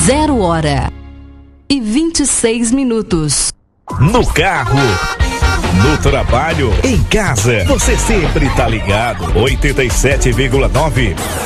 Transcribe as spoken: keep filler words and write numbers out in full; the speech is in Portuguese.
Zero hora e vinte e seis minutos. No carro, no trabalho, em casa, você sempre tá ligado. oitenta e sete vírgula nove